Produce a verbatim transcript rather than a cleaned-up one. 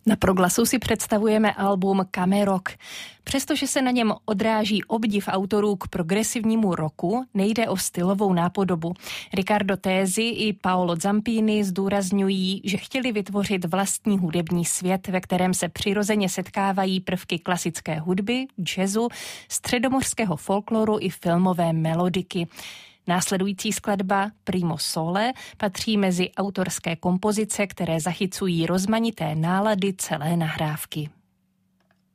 Na Proglasu si představujeme album Kamerok. Přestože se na něm odráží obdiv autorů k progresivnímu rocku, nejde o stylovou nápodobu. Riccardo Tesi i Paolo Zampini zdůrazňují, že chtěli vytvořit vlastní hudební svět, ve kterém se přirozeně setkávají prvky klasické hudby, jazzu, středomořského folkloru i filmové melodiky. Následující skladba Primo Sole patří mezi autorské kompozice, které zachycují rozmanité nálady celé nahrávky.